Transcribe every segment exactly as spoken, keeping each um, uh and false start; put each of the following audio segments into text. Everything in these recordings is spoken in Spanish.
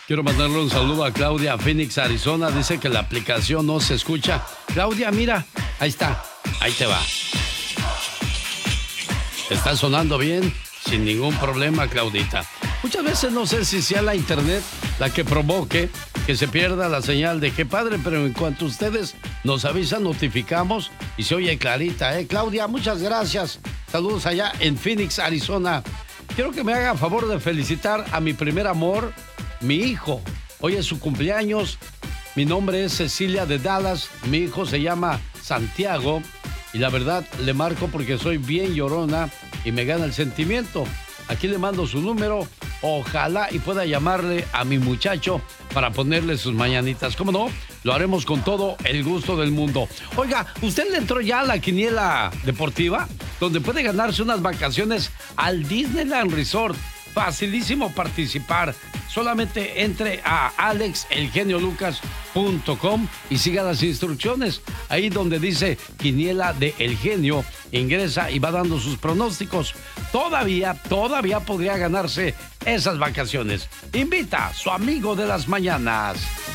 Quiero mandarle un saludo a Claudia, Phoenix, Arizona. Dice que la aplicación no se escucha. Claudia, mira, ahí está, ahí te va. Está sonando bien, sin ningún problema, Claudita. Muchas veces no sé si sea la internet la que provoque que se pierda la señal de Qué Padre, pero en cuanto ustedes nos avisan, notificamos y se oye clarita, ¿eh? Claudia, muchas gracias. Saludos allá en Phoenix, Arizona. Quiero que me haga favor de felicitar a mi primer amor, mi hijo. Hoy es su cumpleaños. Mi nombre es Cecilia de Dallas. Mi hijo se llama Santiago. Y la verdad, le marco porque soy bien llorona y me gana el sentimiento. Aquí le mando su número. Ojalá y pueda llamarle a mi muchacho para ponerle sus mañanitas. ¿Cómo no? Lo haremos con todo el gusto del mundo. Oiga, ¿usted le entró ya a la quiniela deportiva? Donde puede ganarse unas vacaciones al Disneyland Resort. Facilísimo participar. Solamente entre a alex el genio lucas punto com y siga las instrucciones. Ahí donde dice Quiniela de El Genio, ingresa y va dando sus pronósticos. Todavía, todavía podría ganarse esas vacaciones. Invita a su amigo de las mañanas.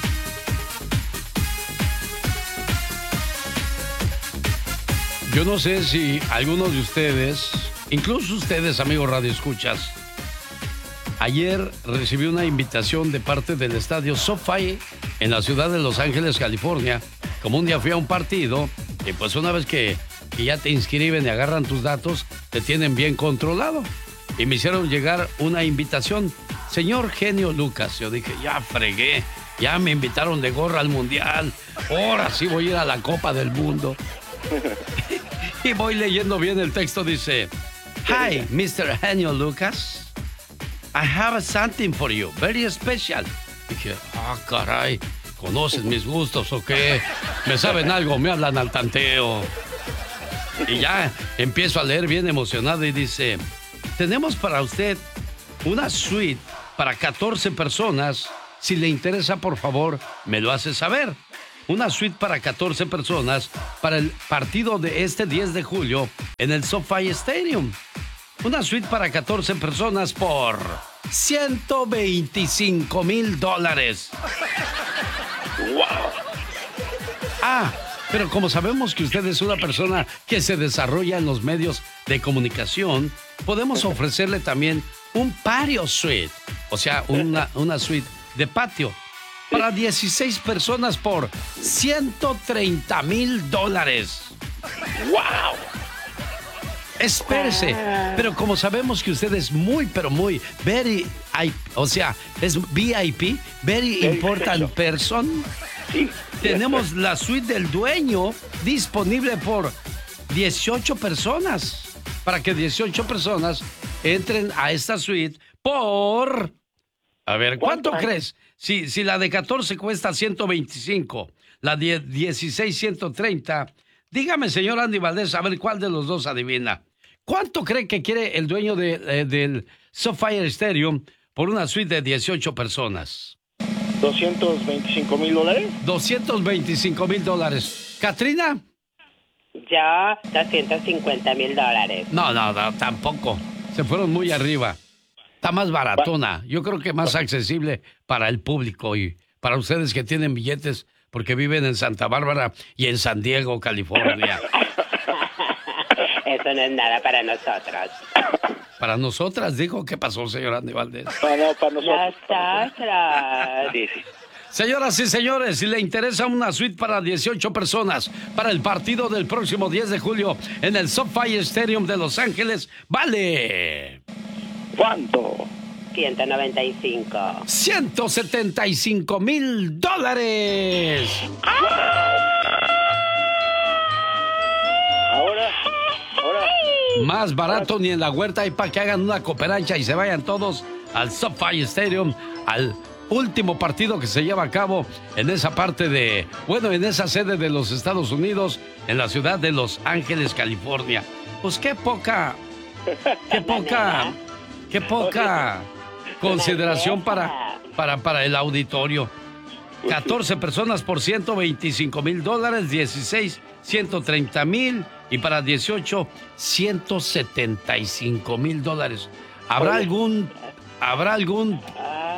Yo no sé si algunos de ustedes, incluso ustedes, amigos radioescuchas, ayer recibí una invitación de parte del estadio SoFi en la ciudad de Los Ángeles, California. Como un día fui a un partido y pues una vez que, que ya te inscriben y agarran tus datos, te tienen bien controlado. Y me hicieron llegar una invitación. Señor Genio Lucas, yo dije, ya fregué, ya me invitaron de gorra al Mundial. Ahora sí voy a ir a la Copa del Mundo. Y voy leyendo bien el texto, dice, Hi, mister Genio Lucas. I have something for you, very special. Dije, ah, caray, ¿conocen mis gustos o qué? ¿Me saben algo? Me hablan al tanteo. Y ya empiezo a leer bien emocionado y dice, tenemos para usted una suite para catorce personas. Si le interesa, por favor, me lo hace saber. Una suite para catorce personas para el partido de este diez de julio en el SoFi Stadium. Una suite para catorce personas por ciento veinticinco mil dólares. ¡Wow! Ah, pero como sabemos que usted es una persona que se desarrolla en los medios de comunicación, podemos ofrecerle también un patio suite, o sea, una, una suite de patio para dieciséis personas por ciento treinta mil dólares. ¡Wow! Espérese, pero como sabemos que usted es muy, pero muy, very, o sea, es V I P, very important person, sí, tenemos la suite del dueño disponible por dieciocho personas, para que dieciocho personas entren a esta suite por, a ver, ¿cuánto crees? Si, si la de catorce cuesta ciento veinticinco, la de dieciséis ciento treinta, dígame, señor Andy Valdés, a ver cuál de los dos adivina. ¿Cuánto cree que quiere el dueño de, eh, del SoFi Stadium por una suite de dieciocho personas? ¿doscientos veinticinco mil dólares? doscientos veinticinco mil dólares. ¿Catrina? Yo, doscientos cincuenta mil dólares. No, no, no, tampoco. Se fueron muy arriba. Está más baratona. Yo creo que más accesible para el público y para ustedes que tienen billetes porque viven en Santa Bárbara y en San Diego, California. Eso no es nada para nosotros. Para nosotras, dijo. ¿Qué pasó, señor Andy Valdés? No, no, para nosotros. Nosotros. Sí, sí. Señoras y señores, si le interesa una suite para dieciocho personas para el partido del próximo diez de julio en el SoFi Stadium de Los Ángeles, vale... ¿Cuánto? ciento noventa y cinco. ciento setenta y cinco mil dólares. Ahora, ahora. Más barato ni en la huerta y para que hagan una cooperacha y se vayan todos al SoFi Stadium, al último partido que se lleva a cabo en esa parte de, bueno, en esa sede de los Estados Unidos, en la ciudad de Los Ángeles, California. Pues qué poca, qué poca, qué poca consideración para, para, para el auditorio. catorce personas por ciento veinticinco mil dólares, dieciséis, ciento treinta mil y para dieciocho, ciento setenta y cinco mil dólares. ¿Habrá algún, habrá algún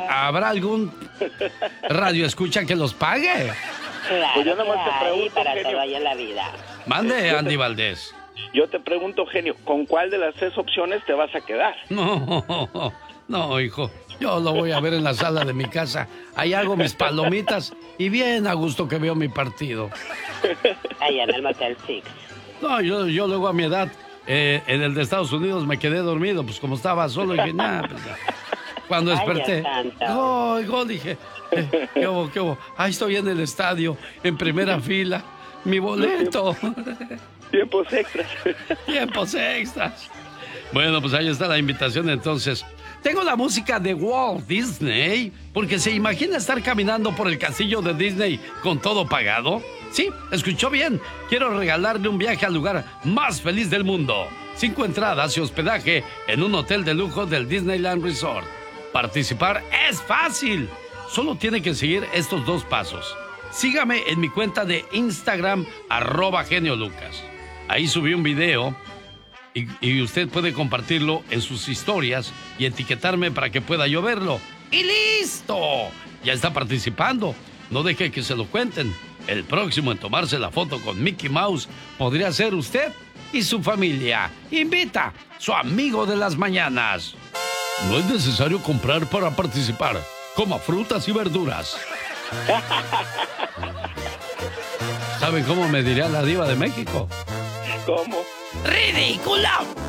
¿Habrá algún radio escucha que los pague? Claro, Pues yo nomás que te hay, pregunto, para genio. todo hay en la vida. Mande, Andy Valdés. Yo te pregunto, genio, ¿con cuál de las tres opciones te vas a quedar? No, no, hijo. Yo lo voy a ver en la sala de mi casa. Ahí hago mis palomitas y bien a gusto que veo mi partido. Allá en el Motel Six. No, yo, yo luego a mi edad, eh, en el de Estados Unidos me quedé dormido, pues como estaba solo, dije, nah, pues, ya. Cuando Ay, desperté, Dios santo. gol, gol, dije, eh, ¿qué hubo, qué hubo? Ahí estoy en el estadio, en primera fila, mi boleto. Tiempos extras. Tiempos extras. Bueno, pues ahí está la invitación entonces. Tengo la música de Walt Disney, porque ¿se imagina estar caminando por el castillo de Disney con todo pagado? Sí, escuchó bien. Quiero regalarle un viaje al lugar más feliz del mundo. Cinco entradas y hospedaje en un hotel de lujo del Disneyland Resort. Participar es fácil. Solo tiene que seguir estos dos pasos. Sígame en mi cuenta de Instagram, arroba genio Lucas. Ahí subí un video y, y usted puede compartirlo en sus historias y etiquetarme para que pueda yo verlo. ¡Y listo! Ya está participando. No deje que se lo cuenten. El próximo en tomarse la foto con Mickey Mouse podría ser usted y su familia. Invita su amigo de las mañanas. No es necesario comprar para participar. Coma frutas y verduras. ¿Saben cómo me diría la diva de México? ¿Cómo? ¡Ridículo!